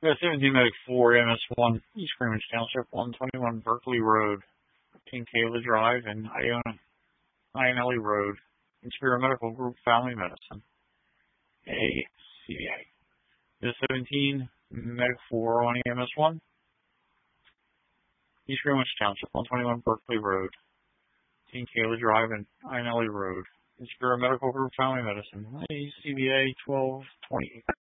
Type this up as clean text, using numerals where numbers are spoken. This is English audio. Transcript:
We got 17 Medic 4, MS1, East Greenwich Township, 121 Berkeley Road, King Kayla Drive, and Ionelli Road. Inspira Medical Group Family Medicine. ACBA. We got 17 Medic 4 on EMS1, East Greenwich Township, 121 Berkeley Road, King Kayla Drive, and Ionelli Road. Inspira Medical Group Family Medicine. ACBA 1228.